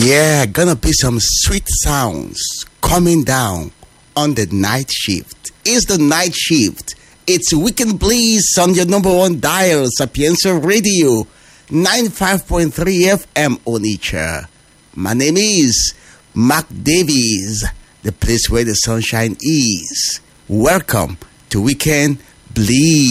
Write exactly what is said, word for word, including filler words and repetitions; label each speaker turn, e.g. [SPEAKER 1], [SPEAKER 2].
[SPEAKER 1] Yeah, gonna be some sweet sounds coming down on the night shift. It's the night shift. It's Weekend Bliss on your number one dial, Sapienza Radio, ninety-five point three F M Onitsha. My name is Mark Davies, the place where the sunshine is. Welcome to Weekend Bliss.